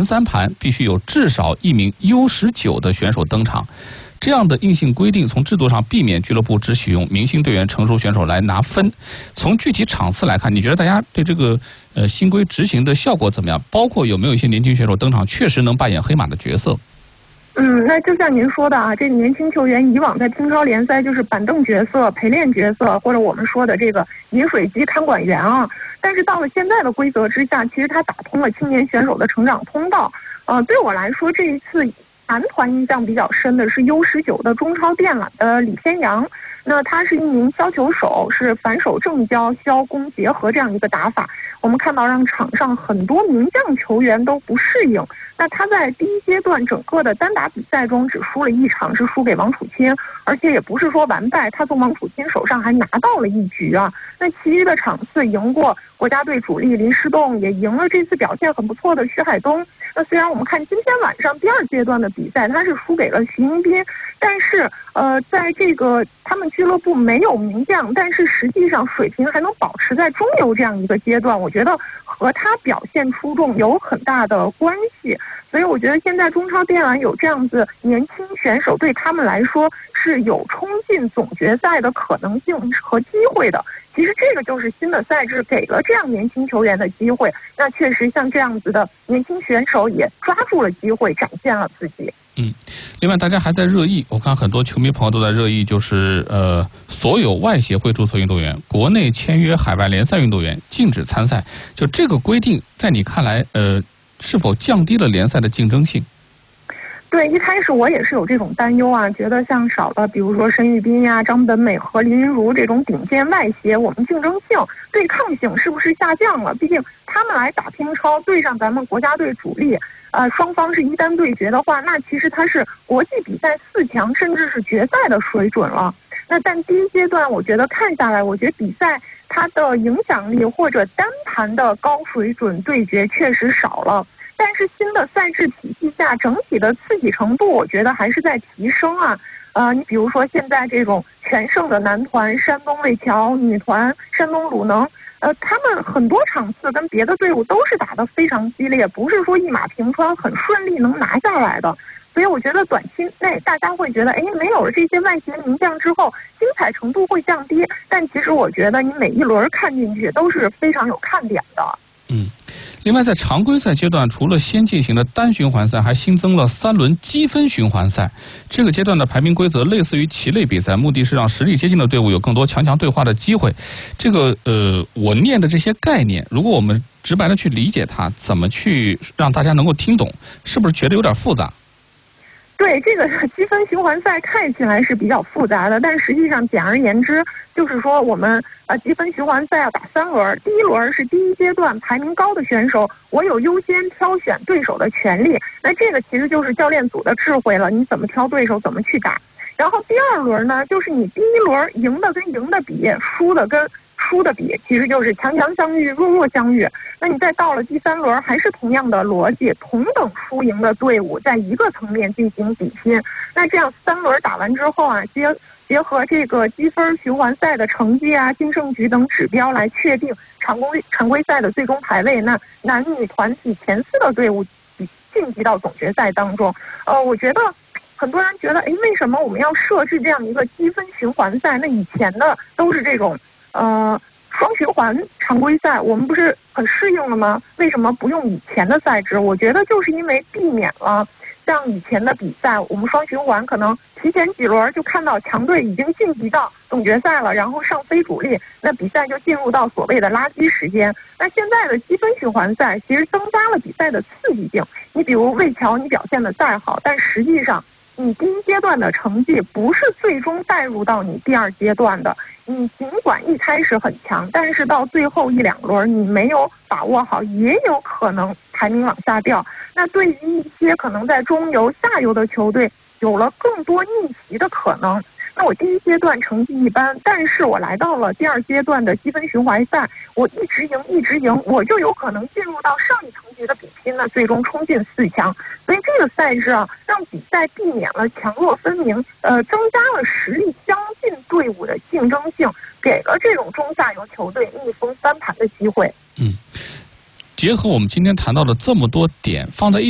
前3盘必须有至少1名 U19的选手登场。这样的硬性规定，从制度上避免俱乐部只使用明星队员、成熟选手来拿分。从具体场次来看，你觉得大家对这个新规执行的效果怎么样？包括有没有一些年轻选手登场，确实能扮演黑马的角色？ 那就像您说的啊，这个年轻球员以往在乒超联赛就是板凳角色、陪练角色，或者我们说的这个饮水机看管员啊。但是到了现在的规则之下，其实他打通了青年选手的成长通道。对我来说，这一次男团印象比较深的是 U19 的中超电缆的李天阳。那他是一名削球手，是反手正交、削攻结合这样一个打法。我们看到让场上很多名将球员都不适应。那他在第一阶段整个的单打比赛中只输了1场，是输给王楚钦，而且也不是说完败，他从王楚钦手上还拿到了1局啊。那其余的场次赢过国家队主力林诗栋，也赢了这次表现很不错的徐海东。那虽然我们看今天晚上第2阶段的比赛，他是输给了徐迎宾，但是在这个他们俱乐部没有名将，但是实际上水平还能保持在中游这样一个阶段，我觉得和他表现出众有很大的关系。所以我觉得现在中超电缆有这样子年轻选手，对他们来说是有冲进总决赛的可能性和机会的。其实这个就是新的赛制给了这样年轻球员的机会，那确实像这样子的年轻选手也抓住了机会，展现了自己。 另外大家还在热议，我看很多球迷朋友都在热议，就是所有外协会注册运动员、国内签约海外联赛运动员禁止参赛。就这个规定，在你看来，是否降低了联赛的竞争性？ 对，一开始我也是有这种担忧啊，觉得像少了比如说申玉斌呀、张本美和林云儒这种顶尖外协，我们竞争性、对抗性是不是下降了？毕竟他们来打乒超，对上咱们国家队主力，双方是一单对决的话，那其实它是国际比赛4强甚至是决赛的水准了。那但第一阶段我觉得看下来，我觉得比赛它的影响力或者单盘的高水准对决确实少了。但是新的赛制体系下，整体的刺激程度，我觉得还是在提升啊。你比如说现在这种全胜的男团山东魏桥，女团山东鲁能，他们很多场次跟别的队伍都是打得非常激烈，不是说一马平川很顺利能拿下来的。所以我觉得短期内大家会觉得，没有了这些外协名将之后，精彩程度会降低。但其实我觉得你每一轮看进去都是非常有看点的。 另外，在常规赛阶段，除了先进行的单循环赛，还新增了3轮积分循环赛。这个阶段的排名规则类似于棋类比赛，目的是让实力接近的队伍有更多强强对话的机会。这个我念的这些概念，如果我们直白的去理解它，怎么去让大家能够听懂，是不是觉得有点复杂？ 对，这个积分循环赛看起来是比较复杂的，但实际上简而言之，就是说我们积分循环赛要打3轮，第一轮是第一阶段排名高的选手，我有优先挑选对手的权利。那这个其实就是教练组的智慧了，你怎么挑对手，怎么去打。然后第2轮呢，就是你第一轮赢的跟赢的比，输的跟输的比，其实就是强强相遇，弱弱相遇。那你再到了第3轮，还是同样的逻辑，同等输赢的队伍在一个层面进行比拼。那这样3轮打完之后啊，结合这个积分循环赛的成绩啊、净胜局等指标来确定常规赛的最终排位。那男女团体前4的队伍晋级到总决赛当中。我觉得很多人觉得，为什么我们要设置这样一个积分循环赛？那以前的都是这种双循环常规赛，我们不是很适应了吗？为什么不用以前的赛制？我觉得就是因为避免了像以前的比赛，我们双循环可能提前几轮就看到强队已经晋级到总决赛了，然后上非主力，那比赛就进入到所谓的垃圾时间。那现在的积分循环赛其实增加了比赛的刺激性。你比如魏桥，你表现的再好，但实际上你第一阶段的成绩不是最终带入到你第2阶段的。你尽管一开始很强，但是到最后1-2轮你没有把握好，也有可能排名往下掉。那对于一些可能在中游、下游的球队，有了更多逆袭的可能。那我第一阶段成绩一般，但是我来到了第2阶段的积分循环赛，我一直赢，我就有可能进入到上一层级的比拼呢，最终冲进4强。所以这个赛制啊，让比赛避免了强弱分明，增加了实力相近队伍的竞争性，给了这种中下游球队逆风翻盘的机会。 结合我们今天谈到的这么多点放在